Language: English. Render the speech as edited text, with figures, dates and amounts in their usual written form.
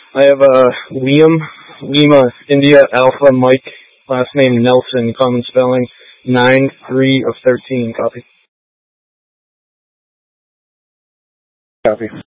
I have Liam, Lima, India, Alpha, Mike, last name Nelson, common spelling, 9-3 of 13. Copy. Copy.